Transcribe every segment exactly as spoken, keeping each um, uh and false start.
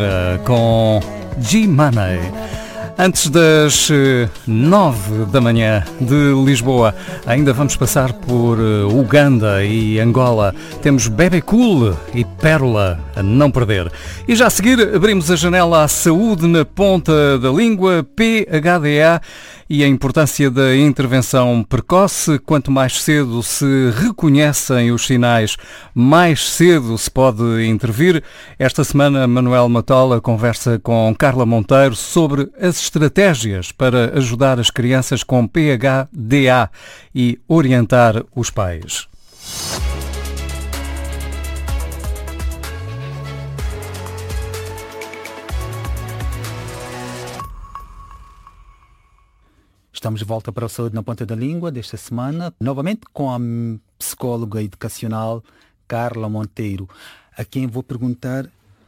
Com G-Money. Antes das nove da manhã de Lisboa, ainda vamos passar por Uganda e Angola. Temos Bebe Cool e Pérola a não perder. E já a seguir abrimos a janela à saúde na ponta da língua, P H D A, e a importância da intervenção precoce. Quanto mais cedo se reconhecem os sinais, mais cedo se pode intervir. Esta semana, Manuel Matola conversa com Carla Monteiro sobre as estratégias para ajudar as crianças com P H D A e orientar os pais. Estamos de volta para o Saúde na Ponta da Língua desta semana, novamente com a psicóloga educacional Carla Monteiro, a quem vou perguntar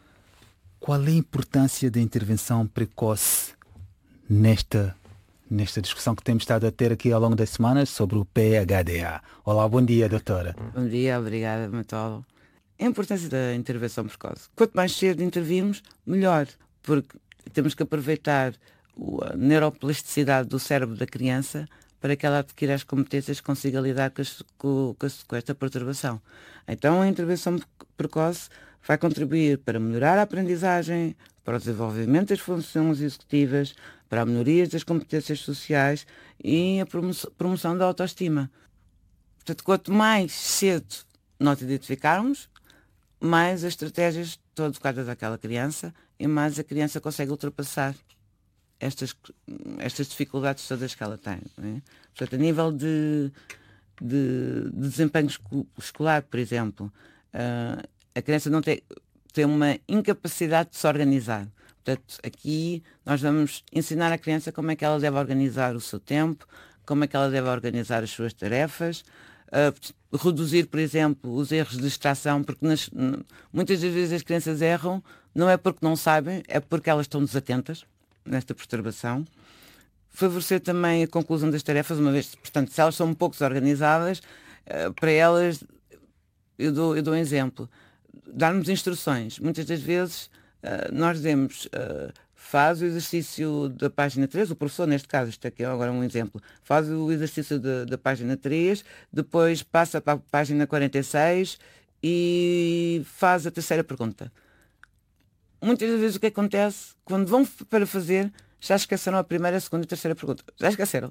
qual é a importância da intervenção precoce nesta, nesta discussão que temos estado a ter aqui ao longo das semanas sobre o P H D A. Olá, bom dia, doutora. Bom dia, obrigada, Matola. A importância da intervenção precoce. Quanto mais cedo intervirmos, melhor, porque temos que aproveitar a neuroplasticidade do cérebro da criança para que ela adquira as competências que consiga lidar com, as, com, com esta perturbação. Então a intervenção precoce vai contribuir para melhorar a aprendizagem, para o desenvolvimento das funções executivas, para a melhoria das competências sociais e a promoção da autoestima. Portanto, quanto mais cedo nós identificarmos, mais as estratégias estão adequadas àquela criança e mais a criança consegue ultrapassar Estas, estas dificuldades todas que ela tem. Não é? Portanto, a nível de, de, de desempenho escolar, por exemplo, uh, a criança não tem, tem uma incapacidade de se organizar. Portanto, aqui nós vamos ensinar a criança como é que ela deve organizar o seu tempo, como é que ela deve organizar as suas tarefas, uh, reduzir, por exemplo, os erros de distração, porque nas, muitas das vezes as crianças erram, não é porque não sabem, é porque elas estão desatentas nesta perturbação. Favorecer também a conclusão das tarefas, uma vez, portanto, se elas são um pouco desorganizadas, uh, para elas, eu dou, eu dou um exemplo, darmos instruções. Muitas das vezes uh, nós dizemos, uh, faz o exercício da página três, o professor neste caso, isto aqui é agora um exemplo, faz o exercício de, da página três, depois passa para a página quarenta e seis e faz a terceira pergunta. Muitas das vezes o que acontece, quando vão para fazer, já esqueceram a primeira, a segunda e a terceira pergunta. Já esqueceram.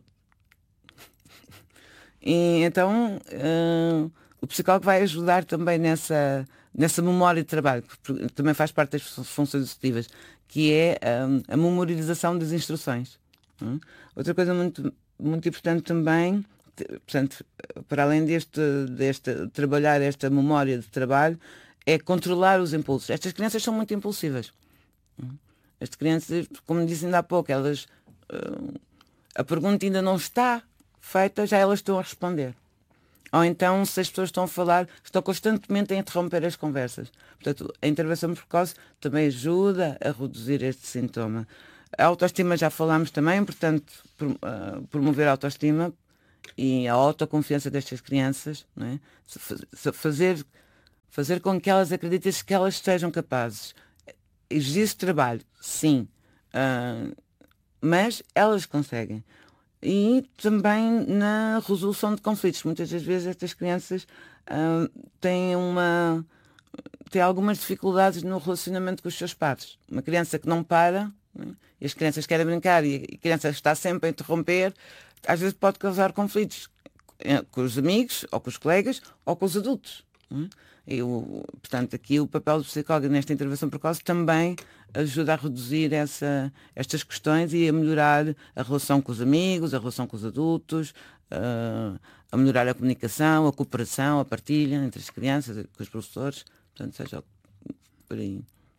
E então uh, o psicólogo vai ajudar também nessa, nessa memória de trabalho, que também faz parte das funções executivas, que é um, a memorização das instruções. Hum? Outra coisa muito, muito importante também, portanto, para além deste, deste trabalhar esta memória de trabalho, é controlar os impulsos. Estas crianças são muito impulsivas. Estas crianças, como disse ainda há pouco, elas, uh, a pergunta ainda não está feita, já elas estão a responder. Ou então, se as pessoas estão a falar, estão constantemente a interromper as conversas. Portanto, a intervenção precoce também ajuda a reduzir este sintoma. A autoestima já falámos também, portanto, uh, promover a autoestima e a autoconfiança destas crianças, não é? Fazer Fazer com que elas acreditem que elas sejam capazes. Existe trabalho, sim, uh, mas elas conseguem. E também na resolução de conflitos. Muitas das vezes estas crianças uh, têm, uma, têm algumas dificuldades no relacionamento com os seus pais. Uma criança que não para, né? E as crianças querem brincar e a criança está sempre a interromper, às vezes pode causar conflitos com os amigos, ou com os colegas, ou com os adultos. Né? Eu, portanto, aqui o papel do psicólogo nesta intervenção precoce também ajuda a reduzir essa, estas questões e a melhorar a relação com os amigos, a relação com os adultos, uh, a melhorar a comunicação, a cooperação, a partilha entre as crianças, com os professores, portanto, seja por aí.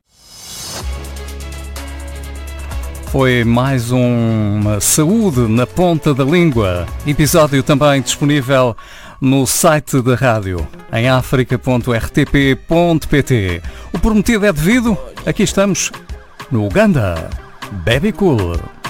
Foi mais uma Saúde na Ponta da Língua, episódio também disponível no site da rádio, em africa ponto r t p ponto p t. O prometido é devido, aqui estamos, no Uganda. Bebe Cool.